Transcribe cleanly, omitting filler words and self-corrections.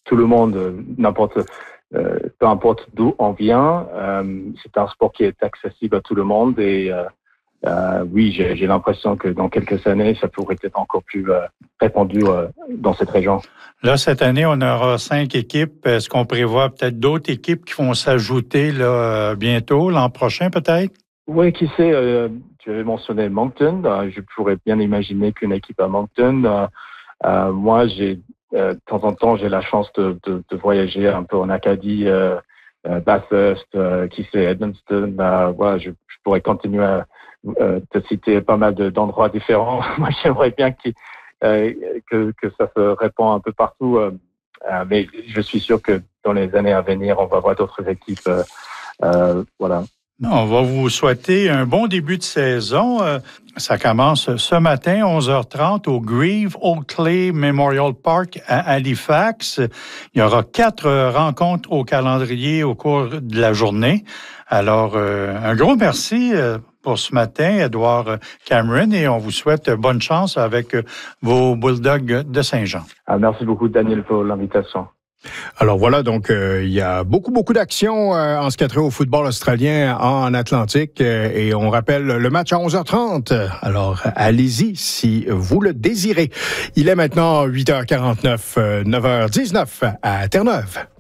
tout le monde, peu importe d'où on vient, c'est un sport qui est accessible à tout le monde et oui, j'ai l'impression que dans quelques années, ça pourrait être encore plus répandu dans cette région. Là, cette année, on aura 5 équipes. Est-ce qu'on prévoit peut-être d'autres équipes qui vont s'ajouter là, bientôt, l'an prochain peut-être? Oui, qui sait, tu avais mentionné Moncton. Je pourrais bien imaginer qu'une équipe à Moncton. Moi, de temps en temps, j'ai la chance de voyager un peu en Acadie, Bathurst, qui sait Edmundston. Voilà, je pourrais continuer à te citer pas mal d'endroits différents. Moi, j'aimerais bien que ça se répand un peu partout. Mais je suis sûr que dans les années à venir, on va voir d'autres équipes. Voilà. On va vous souhaiter un bon début de saison. Ça commence ce matin, 11h30, au Grieve Oakley Memorial Park à Halifax. Il y aura 4 rencontres au calendrier au cours de la journée. Alors, un gros merci pour ce matin, Edouard Cameron, et on vous souhaite bonne chance avec vos Bulldogs de Saint-Jean. Merci beaucoup, Daniel, pour l'invitation. Alors voilà, donc il y a beaucoup d'actions en ce qui a trait au football australien en Atlantique et on rappelle le match à 11h30. Alors allez-y si vous le désirez. Il est maintenant 8h49, 9h19 à Terre-Neuve.